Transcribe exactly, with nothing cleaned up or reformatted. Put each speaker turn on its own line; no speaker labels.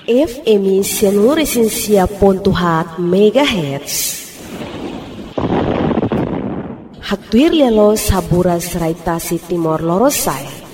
F M Seluruh Pontuhat Megahertz. Haktuir lelo sabura seraitasi Timor Lorosai.